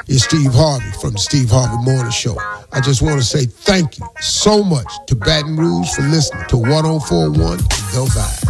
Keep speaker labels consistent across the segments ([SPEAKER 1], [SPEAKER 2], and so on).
[SPEAKER 1] It's Steve Harvey from the Steve Harvey Morning Show. I just want to say thank you so much to Baton Rouge for listening to 1041 The Vibe.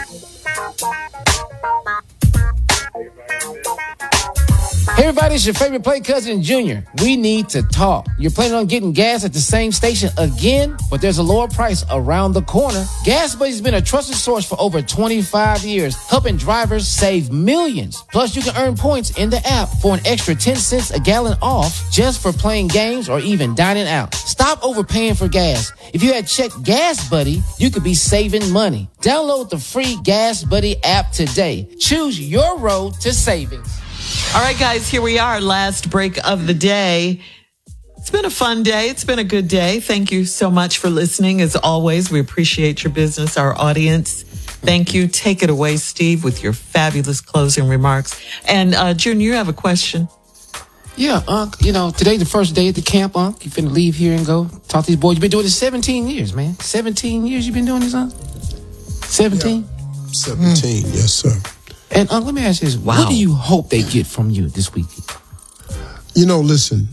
[SPEAKER 2] Hey everybody, it's your favorite play cousin Junior. We need to talk. You're planning on getting gas at the same station again, but there's a lower price around the corner. Gas Buddy's been a trusted source for over 25 years, helping drivers save millions. Plus, you can earn points in the app for an extra 10 cents a gallon off just for playing games or even dining out. Stop overpaying for gas. If you had checked Gas Buddy, you could be saving money. Download the free Gas Buddy app today. Choose your road to savings.
[SPEAKER 3] All right, guys, here we are. Last break of the day. It's been a fun day. It's been a good day. Thank you so much for listening. As always, we appreciate your business, our audience. Thank you. Take it away, Steve, with your fabulous closing remarks. And, Junior, you have a question?
[SPEAKER 2] Yeah, Unc. You know, today's the first day at the camp, Unc. You finna leave here and go talk to these boys. You've been doing this 17 years, man. 17 years you've been doing this, Unc? 17?
[SPEAKER 1] Yeah, 17, yes, sir.
[SPEAKER 2] And let me ask you this.
[SPEAKER 3] Wow.
[SPEAKER 2] What do you hope they get from you this week?
[SPEAKER 1] You know, listen,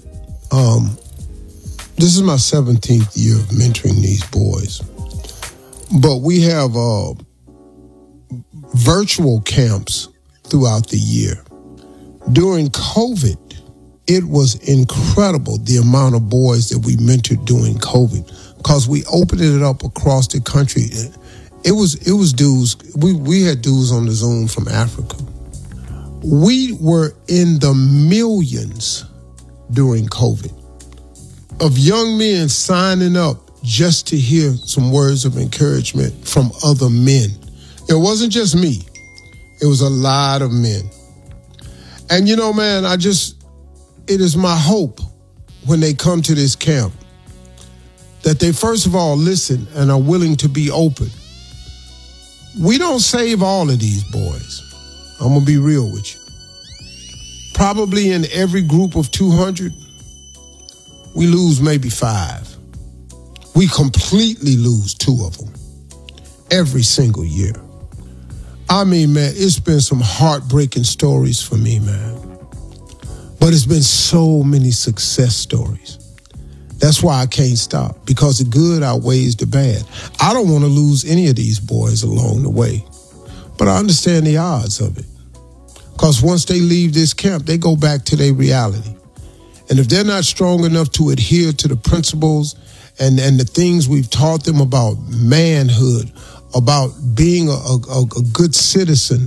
[SPEAKER 1] this is my 17th year of mentoring these boys. But we have virtual camps throughout the year. During COVID, it was incredible the amount of boys that we mentored during COVID because we opened it up across the country. It was dudes. We had dudes on the Zoom from Africa. We were in the millions during COVID of young men signing up just to hear some words of encouragement from other men. It wasn't just me. It was a lot of men. And you know, man, it is my hope when they come to this camp that they first of all listen and are willing to be open. We don't save all of these boys. I'm going to be real with you. Probably in every group of 200, we lose maybe 5. We completely lose 2 of them every single year. I mean, man, it's been some heartbreaking stories for me, man. But it's been so many success stories. That's why I can't stop, because the good outweighs the bad. I don't want to lose any of these boys along the way, but I understand the odds of it. Because once they leave this camp, they go back to their reality. And if they're not strong enough to adhere to the principles and the things we've taught them about manhood, about being a good citizen,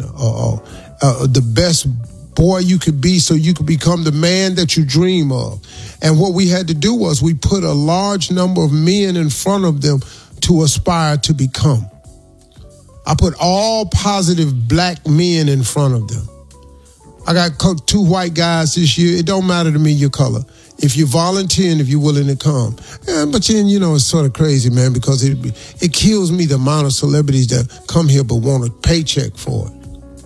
[SPEAKER 1] the best boy you could be so you could become the man that you dream of. And what we had to do was we put a large number of men in front of them to aspire to become. I put all positive black men in front of them. I got 2 white guys this year. It don't matter to me your color. If you volunteer and if you're willing to come. But then, you know, it's sort of crazy, man, because it kills me the amount of celebrities that come here but want a paycheck for it.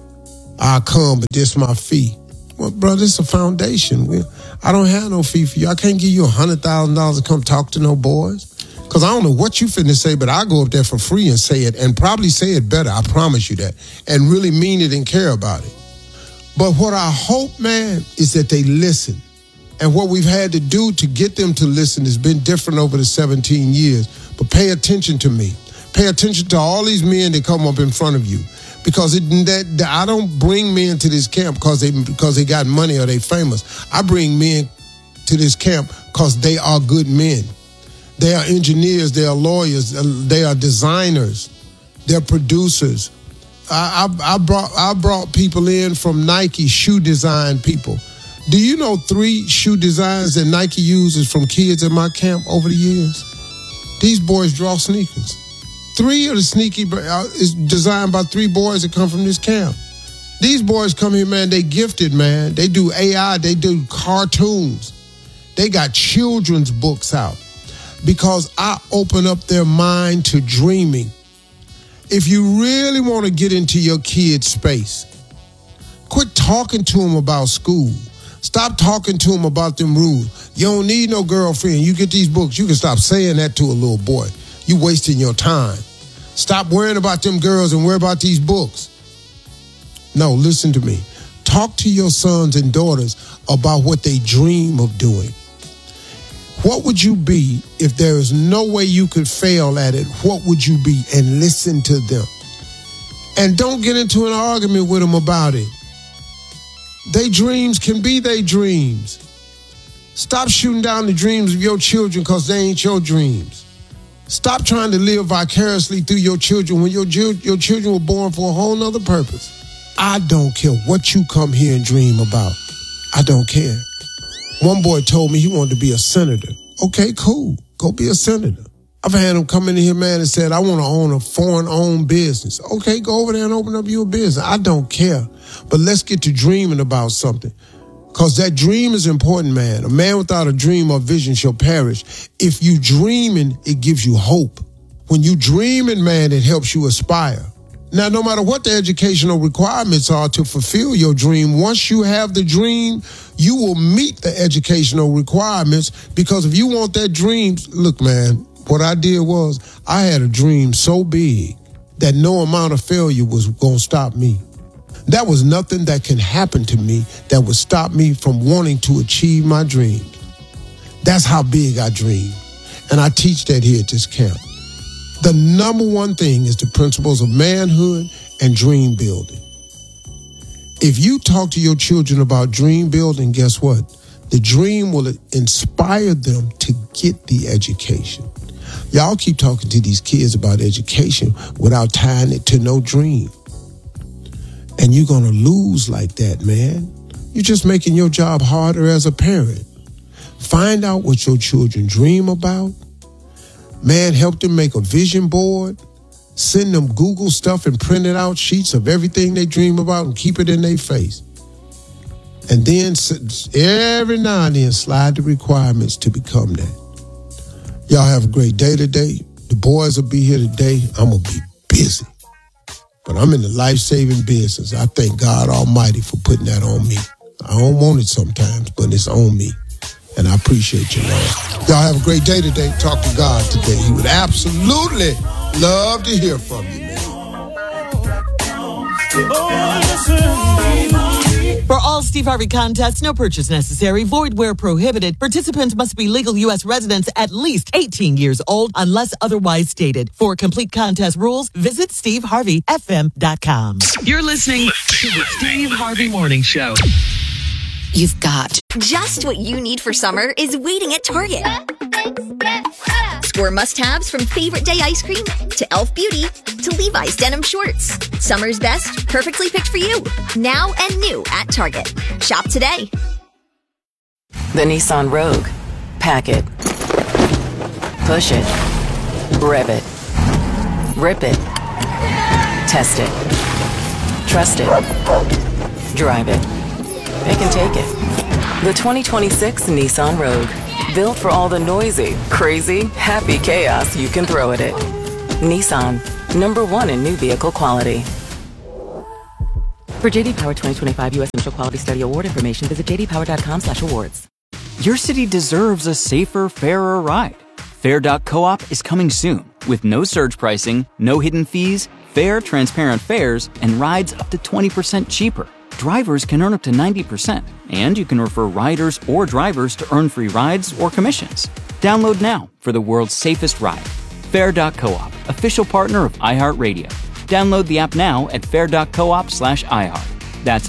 [SPEAKER 1] I come, but this my fee. Well, brother, it's a foundation. I don't have no fee for you. I can't give you $100,000 to come talk to no boys. Because I don't know what you finna say, but I go up there for free and say it, and probably say it better, I promise you that, and really mean it and care about it. But what I hope, man, is that they listen. And what we've had to do to get them to listen has been different over the 17 years. But pay attention to me. Pay attention to all these men that come up in front of you. Because I don't bring men to this camp because they got money or they famous. I bring men to this camp because they are good men. They are engineers, they are lawyers, they are designers, they're producers. I brought people in from Nike, shoe design people. Do you know 3 shoe designs that Nike uses from kids in my camp over the years? These boys draw sneakers. 3 of the sneaky is designed by 3 boys that come from this camp. These boys come here, man, they gifted, man. They do AI, they do cartoons. They got children's books out because I open up their mind to dreaming. If you really want to get into your kid's space, quit talking to them about school. Stop talking to them about them rules. You don't need no girlfriend. You get these books. You can stop saying that to a little boy. You wasting your time. Stop worrying about them girls and worry about these books. No, listen to me. Talk to your sons and daughters about what they dream of doing. What would you be if there is no way you could fail at it? What would you be? And listen to them. And don't get into an argument with them about it. Their dreams can be their dreams. Stop shooting down the dreams of your children because they ain't your dreams. Stop trying to live vicariously through your children when your children were born for a whole nother purpose. I don't care what you come here and dream about. I don't care. One boy told me he wanted to be a senator. Okay, cool. Go be a senator. I've had him come in here, man, and said, I want to own a foreign-owned business. Okay, go over there and open up your business. I don't care. But let's get to dreaming about something. Because that dream is important, man. A man without a dream or vision shall perish. If you dreaming, it gives you hope. When you dreaming, man, it helps you aspire. Now, no matter what the educational requirements are to fulfill your dream, once you have the dream, you will meet the educational requirements, because if you want that dream, look, man, what I did was I had a dream so big that no amount of failure was going to stop me. That was nothing that can happen to me that would stop me from wanting to achieve my dreams. That's how big I dream. And I teach that here at this camp. The number one thing is the principles of manhood and dream building. If you talk to your children about dream building, guess what? The dream will inspire them to get the education. Y'all keep talking to these kids about education without tying it to no dream. And you're going to lose like that, man. You're just making your job harder as a parent. Find out what your children dream about. Man, help them make a vision board. Send them Google stuff and print it out, sheets of everything they dream about, and keep it in their face. And then every now and then slide the requirements to become that. Y'all have a great day today. The boys will be here today. I'm going to be busy. But I'm in the life-saving business. I thank God Almighty for putting that on me. I don't want it sometimes, but it's on me. And I appreciate you, Lord. Y'all have a great day today. Talk to God today. He would absolutely love to hear from you, man.
[SPEAKER 3] For all Steve Harvey contests, no purchase necessary, void where prohibited. Participants must be legal U.S. residents at least 18 years old unless otherwise stated. For complete contest rules, visit SteveHarveyFM.com. You're listening to the Steve Harvey Morning Show.
[SPEAKER 4] You've got just what you need for summer is waiting at Target. Score must-haves from Favorite Day ice cream to e.l.f. Beauty to Levi's denim shorts. Summer's best, perfectly picked for you. Now and new at Target. Shop today.
[SPEAKER 5] The Nissan Rogue. Pack it. Push it. Rev it. Rip it. Test it. Trust it. Drive it. It can take it. The 2026 Nissan Rogue. Built for all the noisy, crazy, happy chaos you can throw at it. Nissan. #1 in new vehicle quality. For JD Power 2025 U.S. Initial Quality Study Award information, visit jdpower.com/awards.
[SPEAKER 6] Your city deserves a safer, fairer ride. Fair.coop is coming soon with no surge pricing, no hidden fees, fair, transparent fares, and rides up to 20% cheaper. Drivers can earn up to 90%, and you can refer riders or drivers to earn free rides or commissions. Download now for the world's safest ride. Fair.coop, official partner of iHeartRadio. Download the app now at fair.coop/iHeart. That's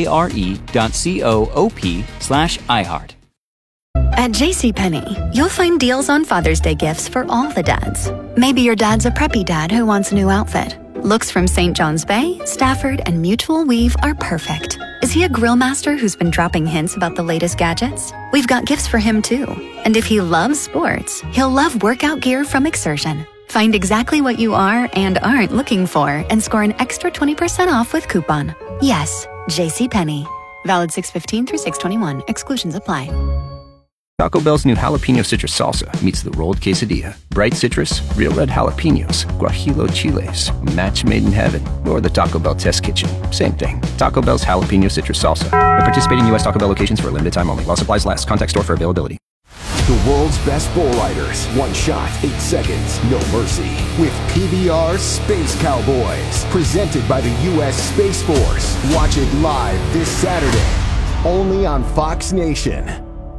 [SPEAKER 6] FARE.coop/iHeart.
[SPEAKER 7] At JCPenney, you'll find deals on Father's Day gifts for all the dads. Maybe your dad's a preppy dad who wants a new outfit. Looks from St. John's Bay, Stafford, and Mutual Weave are perfect. Is he a grill master who's been dropping hints about the latest gadgets? We've got gifts for him too. And if he loves sports, he'll love workout gear from Exertion. Find exactly what you are and aren't looking for and score an extra 20% off with coupon. Yes, JCPenney. Valid 6/15 through 6/21. Exclusions apply.
[SPEAKER 8] Taco Bell's new jalapeno citrus salsa meets the rolled quesadilla. Bright citrus, real red jalapenos, guajillo chiles, a match made in heaven, or the Taco Bell test kitchen. Same thing. Taco Bell's jalapeno citrus salsa. At participating U.S. Taco Bell locations for a limited time only. While supplies last. Contact store for availability.
[SPEAKER 9] The world's best bull riders. One shot, 8 seconds, no mercy. With PBR Space Cowboys. Presented by the U.S. Space Force. Watch it live this Saturday. Only on Fox Nation.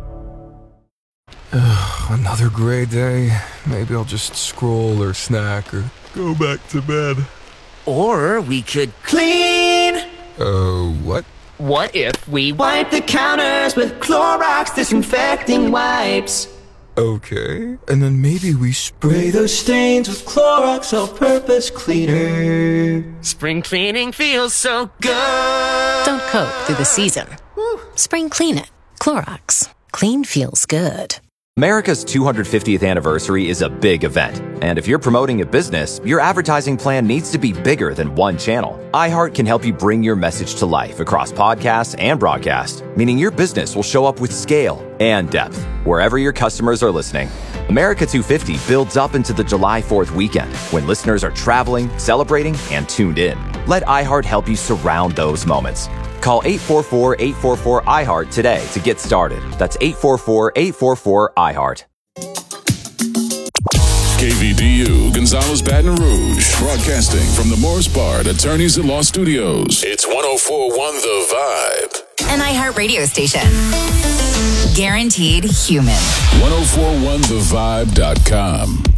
[SPEAKER 10] Another gray day. Maybe I'll just scroll or snack or go back to bed.
[SPEAKER 11] Or we could clean.
[SPEAKER 10] What?
[SPEAKER 11] What if we wipe the counters with Clorox disinfecting wipes?
[SPEAKER 10] Okay. And then maybe we
[SPEAKER 11] Spray those stains with Clorox all-purpose cleaner. Spring cleaning feels so good.
[SPEAKER 12] Don't coat through the season. Spring clean it. Clorox. Clean feels good.
[SPEAKER 13] America's 250th anniversary is a big event, and if you're promoting a business, your advertising plan needs to be bigger than one channel. iHeart can help you bring your message to life across podcasts and broadcast, meaning your business will show up with scale and depth wherever your customers are listening. America 250 builds up into the July 4th weekend when listeners are traveling, celebrating, and tuned in. Let iHeart help you surround those moments. Call 844-844-iHeart today to get started. That's 844-844-iHeart.
[SPEAKER 14] KVDU, Gonzales, Baton Rouge. Broadcasting from the Morris Bard Attorneys at Law Studios. It's 104.1 The Vibe.
[SPEAKER 15] An iHeart radio station. Guaranteed human.
[SPEAKER 14] 104.1thevibe.com.